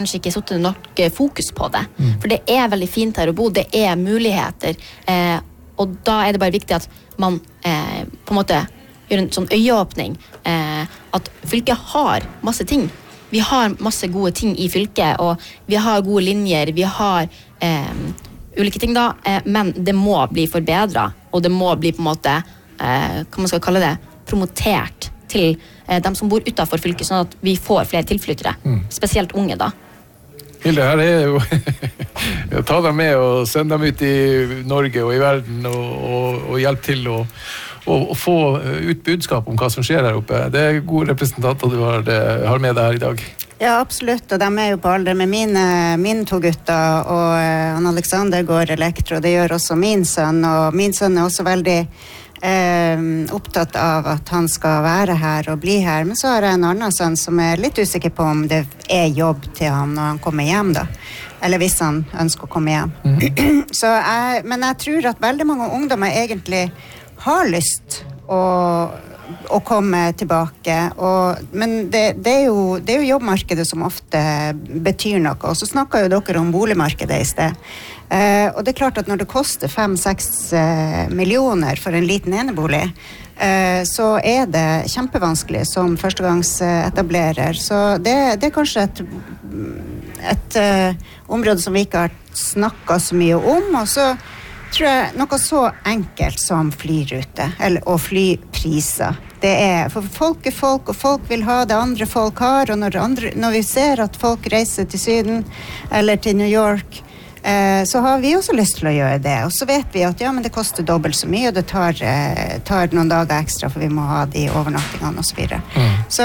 kanskje ikke satt nok fokus på det. For det veldig fint her å bo, det muligheter. Og da det bare viktig at man på en måte gjør en sånn øyeåpning. At fylket har masse ting. Vi har masse gode ting i fylket, og vi har gode linjer, vi har ulike ting da, men det må bli forbedret, og det må bli på en måte, hva man skal kalle det, promotert til dem som bor utenfor fylket, sånn at vi får flere tilflyttere, spesielt unge da. Hilde, her jo ta dem med og sende dem ut i Norge og i verden og hjelpe til å få ut budskap om hva som skjer her oppe. Det gode representanter du har med deg her i dag. Ja, absolutt, og de jo på alder med mine to gutter, og han Alexander går elektro, det gjør også min sønn, og min sønn også veldig opptatt av at han skal være her og bli her, men så har jeg en annen sønn som litt usikker på om det jobb til han når han kommer hjem da, eller hvis han ønsker å komme hjem. Men jeg tror at veldig mange ungdommer egentlig har lyst å komme tilbake, men det jo jobbmarkedet som ofte betyr noe, og så snakket jo dere om boligmarkedet i sted. Og det klart at når det koster 5-6 millioner for en liten enebolig, så det kjempevanskelig som førstegangsetablerer. Så det kanskje et område som vi ikke har snakket så mye om, og så tror jeg noe så enkelt som flyrute, og flypriser. Det for folk folk, og folk vil ha det andre folk har, og når vi ser at folk reiser til Syden, eller til New York, så har vi også lyst til å gjøre det. Og så vet vi at ja, men det koster dobbelt så mye, og det tar noen dager ekstra, for vi må ha de overnattingene og så videre. Så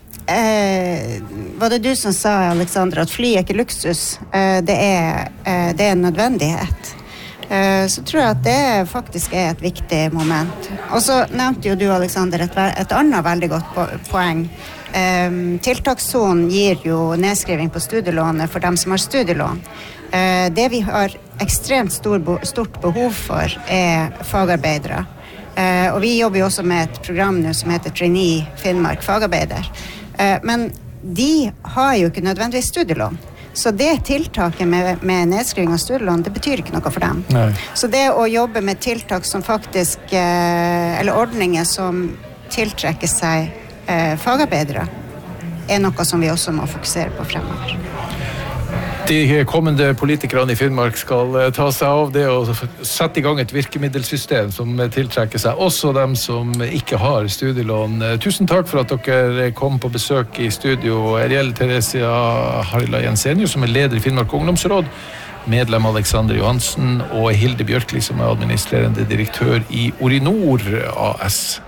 var det du som sa, Alexander, at fly ikke luksus? Det en nødvendighet. Så tror jeg at det faktisk et viktig moment. Og så nevnte jo du, Alexander, et annet veldig godt poeng. Tiltakssonen gir jo nedskriving på studielånet for dem som har studielån. Det vi har ekstremt stort behov for fagarbeidere. Og vi jobber jo også med et program nå som heter Trainee Finnmark Fagarbeider. Men de har jo ikke nødvendigvis studielån. Så det tiltaket med nedskriving av studielån, det betyr ikke noe for dem. Nei. Så det å jobbe med tiltak som faktisk, eller ordninger som tiltrekker seg fagarbeidere, noe som vi også må fokusere på fremover. De kommende politikerne i Finnmark skal ta seg av det og sette i gang et virkemiddelsystem som tiltrekker seg også dem som ikke har studielån. Tusen takk for at dere kom på besøk i studio. Ariel Theresia Harila Jensenius, som leder i Finnmark Ungdomsråd, medlem Alexander Johansen og Hilde Bjørkli, som administrerende direktør i Orinor AS.